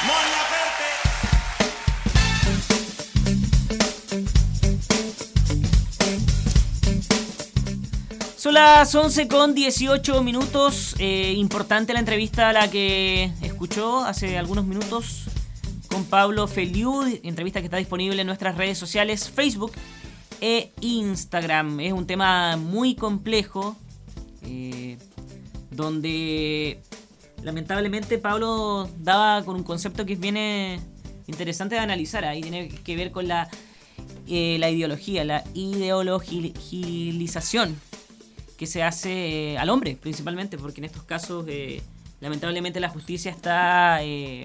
Mon Laferte. Son las 11:18. Importante la entrevista a la que escuchó hace algunos minutos con Pablo Feliú, entrevista que está disponible en nuestras redes sociales, Facebook e Instagram. Es un tema muy complejo, donde lamentablemente Pablo daba con un concepto que viene interesante de analizar. Ahí tiene que ver con la ideología, la ideologización que se hace al hombre, principalmente, porque en estos casos lamentablemente la justicia está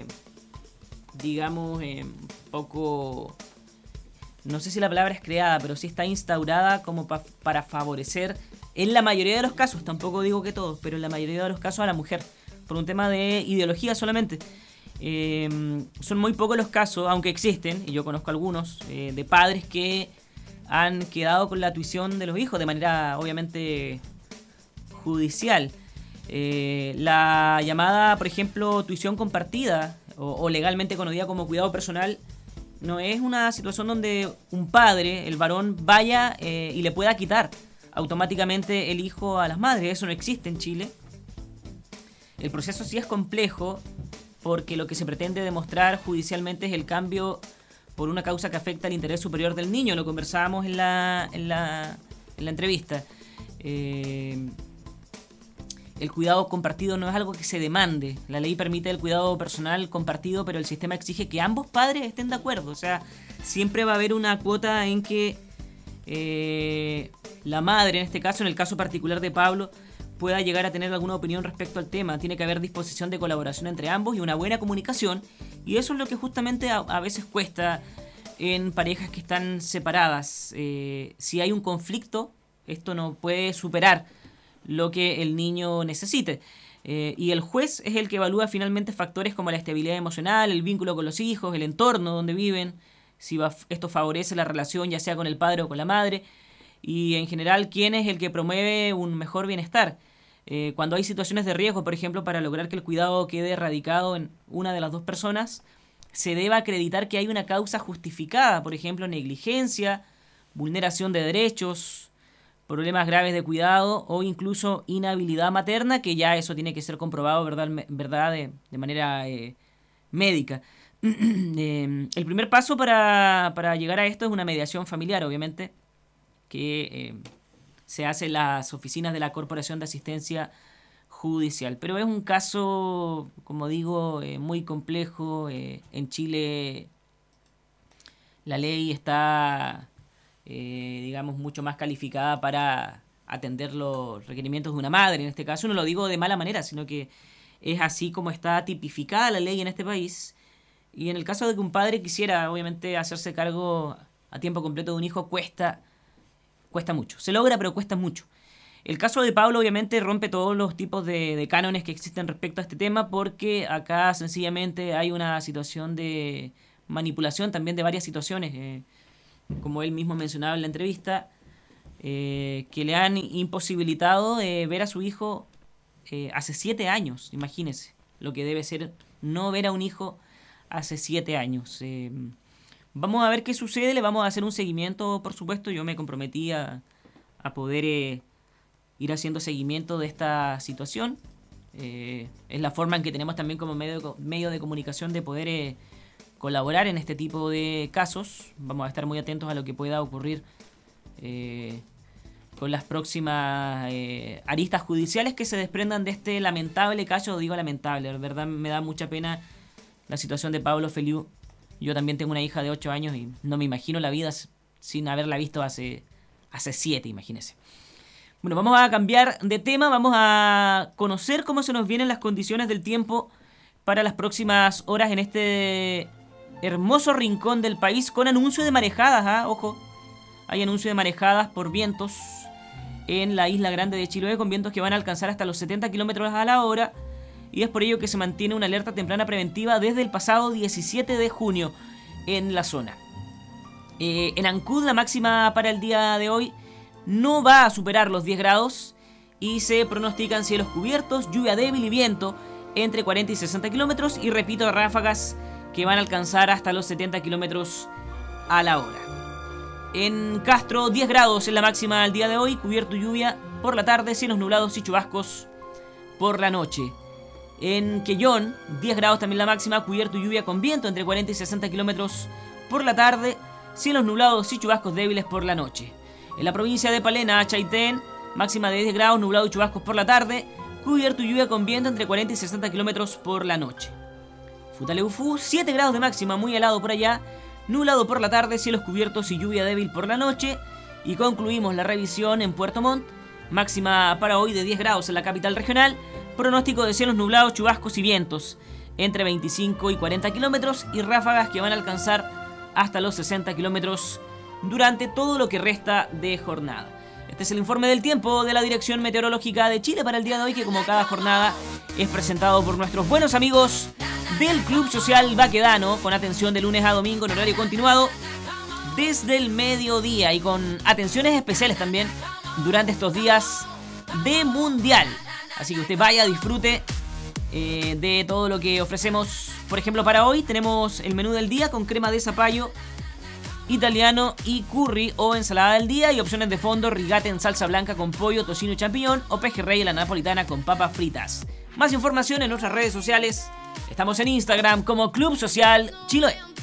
un poco, no sé si la palabra es creada, pero sí está instaurada como para favorecer, en la mayoría de los casos, tampoco digo que todos, pero en la mayoría de los casos a la mujer, por un tema de ideología solamente. Son muy pocos los casos, aunque existen, y yo conozco algunos, de padres que han quedado con la tuición de los hijos de manera obviamente judicial. La llamada, por ejemplo, tuición compartida o legalmente conocida como cuidado personal, no es una situación donde un padre, el varón, vaya y le pueda quitar automáticamente el hijo a las madres. Eso no existe en Chile. El proceso sí es complejo porque lo que se pretende demostrar judicialmente es el cambio por una causa que afecta al interés superior del niño. Lo conversábamos en la entrevista. El cuidado compartido no es algo que se demande. La ley permite el cuidado personal compartido, pero el sistema exige que ambos padres estén de acuerdo. O sea, siempre va a haber una cuota en que la madre, en este caso, en el caso particular de Pablo, pueda llegar a tener alguna opinión respecto al tema. Tiene que haber disposición de colaboración entre ambos y una buena comunicación. Y eso es lo que justamente a veces cuesta en parejas que están separadas. Si hay un conflicto, esto no puede superar lo que el niño necesite. Y el juez es el que evalúa finalmente factores como la estabilidad emocional, el vínculo con los hijos, el entorno donde viven, si esto favorece la relación ya sea con el padre o con la madre, y en general quién es el que promueve un mejor bienestar. Cuando hay situaciones de riesgo, por ejemplo, para lograr que el cuidado quede radicado en una de las dos personas, se debe acreditar que hay una causa justificada, por ejemplo, negligencia, vulneración de derechos, problemas graves de cuidado o incluso inhabilidad materna, que ya eso tiene que ser comprobado de manera médica. El primer paso para llegar a esto es una mediación familiar, obviamente, que se hace en las oficinas de la Corporación de Asistencia Judicial. Pero es un caso, como digo, muy complejo. En Chile la ley está mucho más calificada para atender los requerimientos de una madre. En este caso no lo digo de mala manera, sino que es así como está tipificada la ley en este país. Y en el caso de que un padre quisiera, obviamente, hacerse cargo a tiempo completo de un hijo, cuesta mucho. Se logra, pero cuesta mucho. El caso de Pablo, obviamente, rompe todos los tipos de cánones que existen respecto a este tema, porque acá sencillamente hay una situación de manipulación también de varias situaciones, como él mismo mencionaba en la entrevista, que le han imposibilitado ver a su hijo hace 7 años. Imagínense lo que debe ser no ver a un hijo hace 7 años. Vamos a ver qué sucede, le vamos a hacer un seguimiento, por supuesto. Yo me comprometí a poder ir haciendo seguimiento de esta situación. Es la forma en que tenemos también como medio de comunicación de poder colaborar en este tipo de casos. Vamos a estar muy atentos a lo que pueda ocurrir con las próximas aristas judiciales que se desprendan de este lamentable caso. Digo lamentable, la verdad me da mucha pena la situación de Pablo Feliú. Yo también tengo una hija de 8 años y no me imagino la vida sin haberla visto hace 7, imagínense. Bueno, vamos a cambiar de tema, vamos a conocer cómo se nos vienen las condiciones del tiempo para las próximas horas en este hermoso rincón del país, con anuncio de marejadas, ojo, hay anuncio de marejadas por vientos en la isla grande de Chiloé, con vientos que van a alcanzar hasta los 70 kilómetros a la hora, y es por ello que se mantiene una alerta temprana preventiva desde el pasado 17 de junio en la zona. En Ancud la máxima para el día de hoy no va a superar los 10 grados y se pronostican cielos cubiertos, lluvia débil y viento entre 40 y 60 kilómetros. Y repito, ráfagas que van a alcanzar hasta los 70 kilómetros a la hora. En Castro, 10 grados en la máxima al día de hoy, cubierto y lluvia por la tarde, cielos nublados y chubascos por la noche. En Quellón, 10 grados también la máxima, cubierto y lluvia con viento entre 40 y 60 kilómetros por la tarde, cielos nublados y chubascos débiles por la noche. En la provincia de Palena, Chaitén, máxima de 10 grados, nublado y chubascos por la tarde, cubierto y lluvia con viento entre 40 y 60 kilómetros por la noche. Futaleufú, 7 grados de máxima, muy helado por allá, nublado por la tarde, cielos cubiertos y lluvia débil por la noche. Y concluimos la revisión en Puerto Montt, máxima para hoy de 10 grados en la capital regional, pronóstico de cielos nublados, chubascos y vientos entre 25 y 40 kilómetros y ráfagas que van a alcanzar hasta los 60 kilómetros durante todo lo que resta de jornada. Este es el informe del tiempo de la Dirección Meteorológica de Chile para el día de hoy, que como cada jornada es presentado por nuestros buenos amigos del Club Social Baquedano, con atención de lunes a domingo en horario continuado desde el mediodía y con atenciones especiales también durante estos días de Mundial. Así que usted vaya, disfrute de todo lo que ofrecemos. Por ejemplo, para hoy tenemos el menú del día con crema de zapallo italiano y curry o ensalada del día, y opciones de fondo: rigate en salsa blanca con pollo, tocino y champiñón, o pejerrey a la napolitana con papas fritas. Más información en nuestras redes sociales. Estamos en Instagram como Club Social Chiloé.